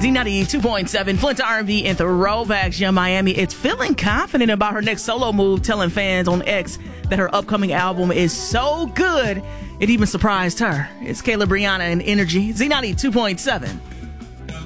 Z92.7, Flint to R&B and throwbacks. Young Miami is feeling confident about her next solo move, telling fans on X that her upcoming album is so good, it even surprised her. It's Kayla Brianna and Energy, Z92.7.